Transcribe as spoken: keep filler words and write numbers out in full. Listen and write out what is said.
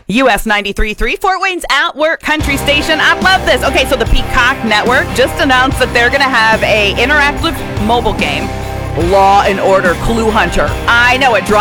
U S ninety-three point three, Fort Wayne's At Work Country Station. I love this. Okay, so the Peacock Network just announced that they're going to have a interactive mobile game, Law and Order Clue Hunter. I know it draws